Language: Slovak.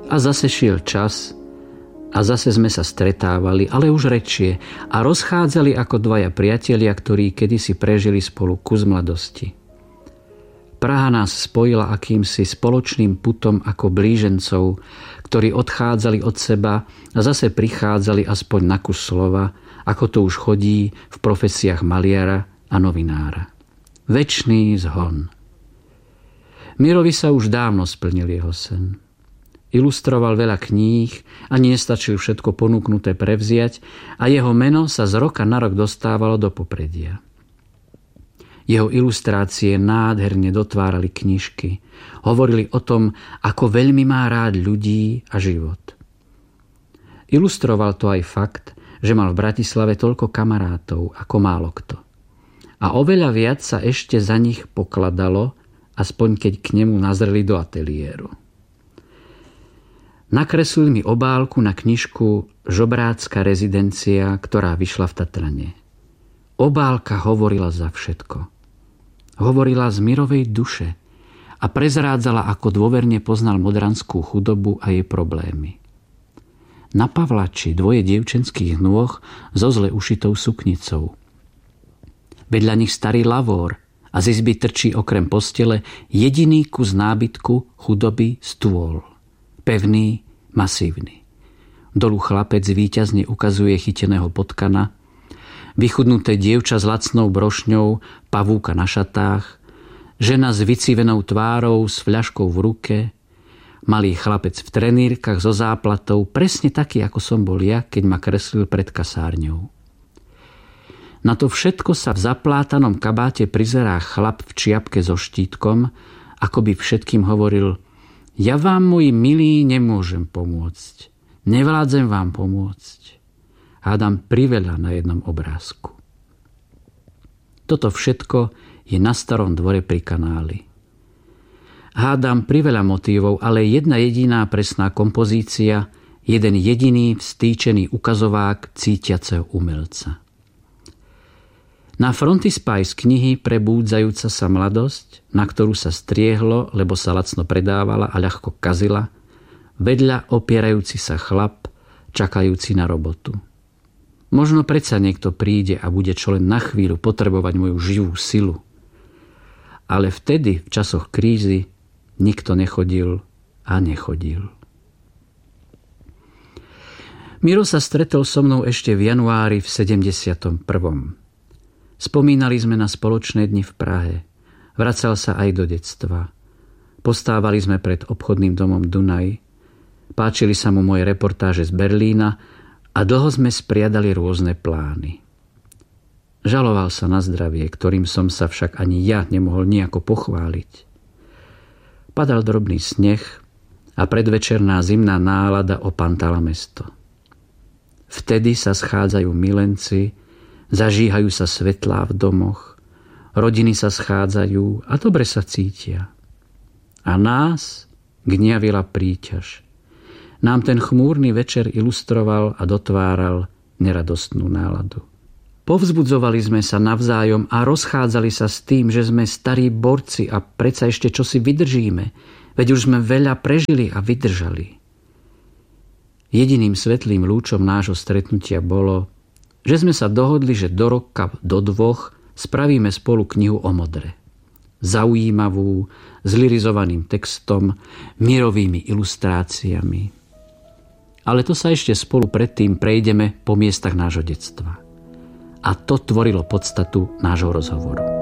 A zase šiel čas a zase sme sa stretávali, ale už redšie a rozchádzali ako dvaja priatelia, ktorí kedysi prežili spolu kus mladosti. Praha nás spojila akýmsi spoločným putom ako blížencov, ktorí odchádzali od seba a zase prichádzali aspoň na kus slova, ako to už chodí v profesiách maliara a novinára. Večný zhon. Mirovi sa už dávno splnil jeho sen. Ilustroval veľa kníh a nestačil všetko ponúknuté prevziať a jeho meno sa z roka na rok dostávalo do popredia. Jeho ilustrácie nádherne dotvárali knižky. Hovorili o tom, ako veľmi má rád ľudí a život. Ilustroval to aj fakt, že mal v Bratislave toľko kamarátov ako málo kto. A oveľa viac sa ešte za nich pokladalo, aspoň keď k nemu nazreli do ateliéru. Nakreslil mi obálku na knižku Žobrácka rezidencia, ktorá vyšla v Tatrane. Obálka hovorila za všetko. Hovorila z Mirovej duše a prezrádzala, ako dôverne poznal modranskú chudobu a jej problémy. Na pavlači dvoje dievčenských nôh so zle ušitou suknicou. Vedľa nich starý lavór a z izby trčí okrem postele jediný kus nábytku chudoby stôl. Pevný, masívny. Dolu chlapec víťazne ukazuje chyteného potkana, vychudnuté dievča s lacnou brošňou, pavúka na šatách, žena s vycivenou tvárou s fľaškou v ruke, malý chlapec v trenírkach so záplatou, presne taký, ako som bol ja, keď ma kreslil pred kasárňou. Na to všetko sa v zaplátanom kabáte prizerá chlap v čiapke so štítkom, ako by všetkým hovoril: ja vám, moji milí, nemôžem pomôcť. Nevládzem vám pomôcť. Hádam priveľa na jednom obrázku. Toto všetko je na Starom dvore pri kanáli. Hádam priveľa motívov, ale jedna jediná presná kompozícia, jeden jediný vstýčený ukazovák cítiaceho umelca. Na frontispice knihy Prebúdzajúca sa mladosť, na ktorú sa striehlo, lebo sa lacno predávala a ľahko kazila, vedľa opierajúci sa chlap, čakajúci na robotu. Možno predsa niekto príde a bude čo len na chvíľu potrebovať moju živú silu. Ale vtedy, v časoch krízy, nikto nechodil a nechodil. Miro sa stretol so mnou ešte v januári v 71. Spomínali sme na spoločné dni v Prahe. Vracal sa aj do detstva. Postávali sme pred obchodným domom Dunaj. Páčili sa mu moje reportáže z Berlína a dlho sme spriadali rôzne plány. Žaloval sa na zdravie, ktorým som sa však ani ja nemohol nejako pochváliť. Padal drobný sneh a predvečerná zimná nálada opantala mesto. Vtedy sa schádzajú milenci, zažíhajú sa svetlá v domoch, rodiny sa schádzajú a dobre sa cítia. A nás gniavila príťaž. Nám ten chmúrny večer ilustroval a dotváral neradostnú náladu. Povzbudzovali sme sa navzájom a rozchádzali sa s tým, že sme starí borci a predsa ešte čosi vydržíme, veď už sme veľa prežili a vydržali. Jediným svetlým lúčom nášho stretnutia bolo, že sme sa dohodli, že do roka, do dvoch spravíme spolu knihu o modre. Zaujímavú, s lyrizovaným textom, mirovými ilustráciami. Ale to sa ešte spolu predtým prejdeme po miestach nášho detstva. A to tvorilo podstatu nášho rozhovoru.